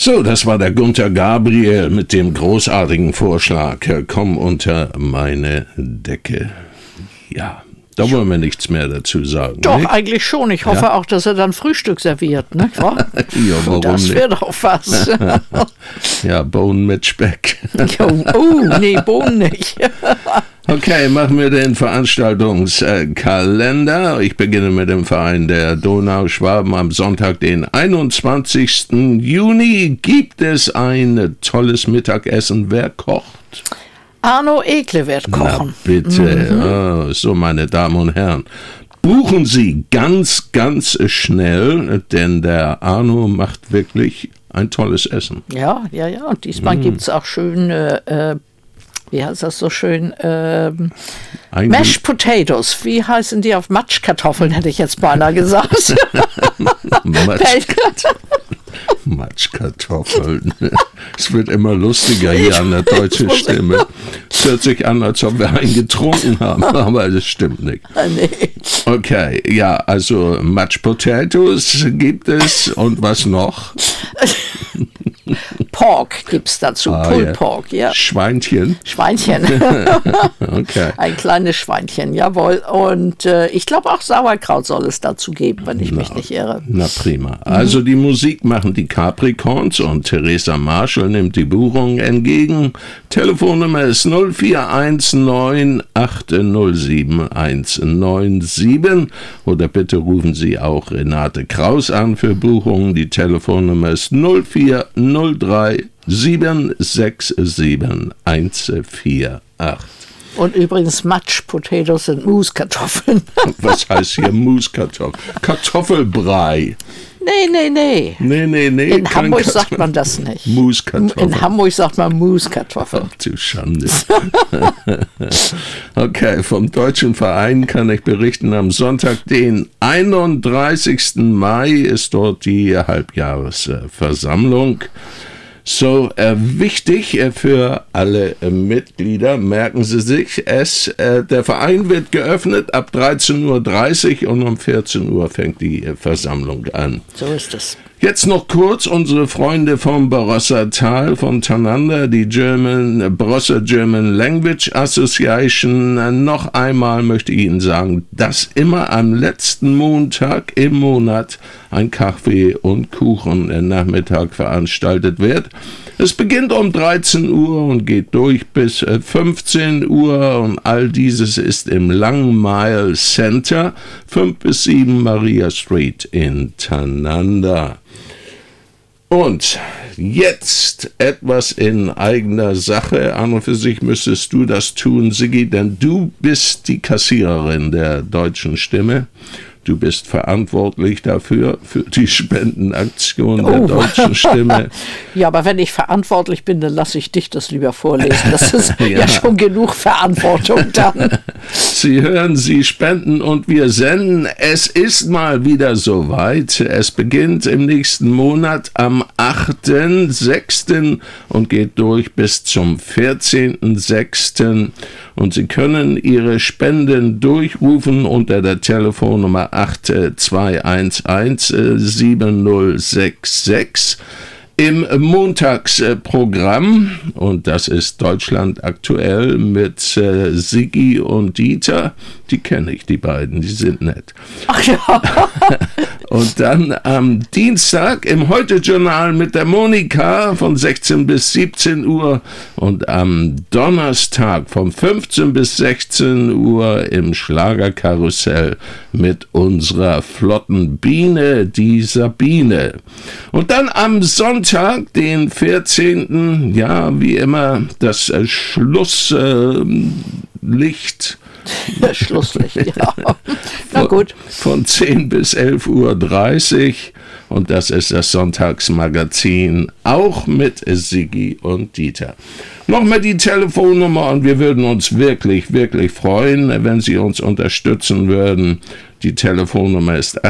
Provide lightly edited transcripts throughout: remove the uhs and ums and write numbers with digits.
So, das war der Gunter Gabriel mit dem großartigen Vorschlag, komm unter meine Decke. Ja, da wollen wir nichts mehr dazu sagen. Doch, nicht? eigentlich schon. Ich hoffe auch, dass er dann Frühstück serviert, ne? Ja, warum das nicht? wäre doch was. Ja, Bohnen mit Speck. Nee, Bohnen nicht. Okay, machen wir den Veranstaltungskalender. Ich beginne mit dem Verein der Donauschwaben. Am Sonntag, den 21. Juni, gibt es ein tolles Mittagessen. Wer kocht? Arno Ekle wird kochen. Na bitte, so meine Damen und Herren. Buchen Sie ganz, ganz schnell, denn der Arno macht wirklich ein tolles Essen. Ja. Und diesmal gibt es auch schöne, wie heißt das so schön? Mashed Potatoes. Wie heißen die auf Matschkartoffeln, hätte ich jetzt beinahe gesagt. Matschkartoffeln. Es wird immer lustiger hier an der deutschen Stimme. Es hört sich an, als ob wir einen getrunken haben, aber das stimmt nicht. Nee. Okay, ja, also Mashed Potatoes gibt es und was noch? Pork gibt es dazu, Pulled Pork, ja. Schweinchen. Okay. Ein kleines Schweinchen, jawohl. Und ich glaube auch Sauerkraut soll es dazu geben, wenn ich mich nicht irre. Na prima. Also die Musik machen die Capricorns und Theresa Marshall nimmt die Buchung entgegen. Telefonnummer ist 0419 807 197 oder bitte rufen Sie auch Renate Kraus an für Buchungen. Die Telefonnummer ist 0403 767 148. Und übrigens Mashed Potatoes sind Muskartoffeln. Was heißt hier Muskartoffeln? Kartoffelbrei. Nee. In Hamburg sagt man das nicht. Muskartoffeln. In Hamburg sagt man Muskartoffeln. Ach du Schande. Okay, vom Deutschen Verein kann ich berichten, am Sonntag, den 31. Mai, ist dort die Halbjahresversammlung. So, wichtig für alle Mitglieder, merken Sie sich es, der Verein wird geöffnet ab 13:30 Uhr und um 14 Uhr fängt die Versammlung an. So ist es. Jetzt noch kurz unsere Freunde vom Barossa Tal von Tananda, die Barossa German Language Association. Noch einmal möchte ich Ihnen sagen, dass immer am letzten Montag im Monat ein Kaffee und Kuchen Nachmittag veranstaltet wird. Es beginnt um 13 Uhr und geht durch bis 15 Uhr und all dieses ist im Long Mile Center, 5 bis 7 Maria Street in Tananda. Und jetzt etwas in eigener Sache. An und für sich müsstest du das tun, Siggi, denn du bist die Kassiererin der Deutschen Stimme. Du bist verantwortlich dafür, für die Spendenaktion der Deutschen Stimme. Ja, aber wenn ich verantwortlich bin, dann lasse ich dich das lieber vorlesen. Das ist ja schon genug Verantwortung dann. Sie hören, Sie spenden und wir senden. Es ist mal wieder soweit. Es beginnt im nächsten Monat am 8.6. und geht durch bis zum 14.6. Und Sie können Ihre Spenden durchrufen unter der Telefonnummer 8211 7066 im Montagsprogramm. Und das ist Deutschland aktuell mit Siggi und Dieter. Die kenne ich, die beiden, die sind nett. Ach ja. Und dann am Dienstag im Heute-Journal mit der Monika von 16 bis 17 Uhr und am Donnerstag von 15 bis 16 Uhr im Schlagerkarussell mit unserer flotten Biene, die Sabine. Und dann am Sonntag, den 14., ja, wie immer, das Schlusslicht. Schlusslicht, ja. Na gut. Von 10 bis 11:30 Uhr. Und das ist das Sonntagsmagazin, auch mit Siggi und Dieter. Nochmal die Telefonnummer und wir würden uns wirklich, wirklich freuen, wenn Sie uns unterstützen würden. Die Telefonnummer ist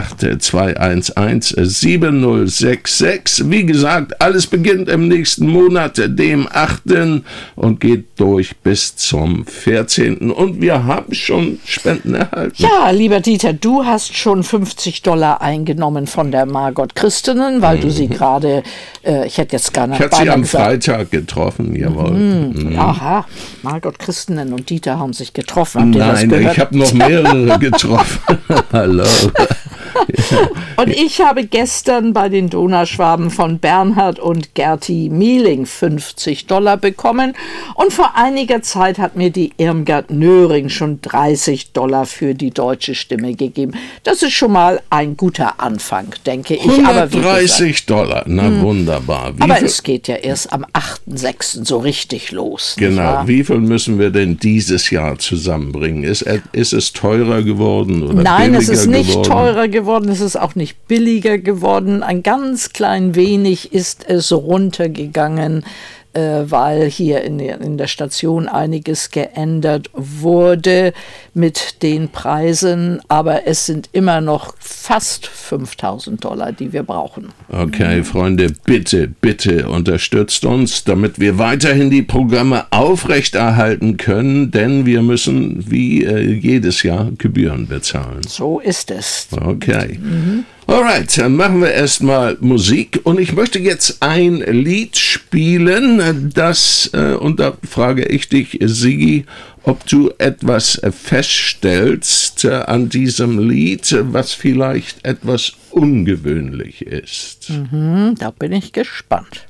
8211-7066. Wie gesagt, alles beginnt im nächsten Monat, dem 8. und geht durch bis zum 14. Und wir haben schon Spenden erhalten. Ja, lieber Dieter, du hast schon $50 eingenommen von der Margot Christenen, weil du sie gerade, ich hätte jetzt gar nicht... Ich hatte sie am Freitag getroffen, jawohl. Aha, Margot Christenen und Dieter haben sich getroffen. Habt ihr Nein, das gehört? ich habe noch mehrere getroffen. Hallo. Und ich habe gestern bei den Donauschwaben von Bernhard und Gerti Mieling $50 bekommen. Und vor einiger Zeit hat mir die Irmgard Nöring schon $30 für die deutsche Stimme gegeben. Das ist schon mal ein guter Anfang, denke ich. $130, na wunderbar. Aber es geht ja erst am 8.6. so richtig los. Genau, wie viel müssen wir denn dieses Jahr zusammenbringen? Ist es teurer geworden oder Nein, billiger es ist nicht geworden? teurer geworden, es ist auch nicht billiger geworden. Ein ganz klein wenig ist es runtergegangen, weil hier in der Station einiges geändert wurde mit den Preisen, aber es sind immer noch fast $5.000, die wir brauchen. Okay, Freunde, bitte, bitte unterstützt uns, damit wir weiterhin die Programme aufrechterhalten können, denn wir müssen wie jedes Jahr Gebühren bezahlen. So ist es. Okay. Alright, dann machen wir erstmal Musik und ich möchte jetzt ein Lied spielen, und da frage ich dich, Sigi, ob du etwas feststellst an diesem Lied, was vielleicht etwas ungewöhnlich ist. Da bin ich gespannt.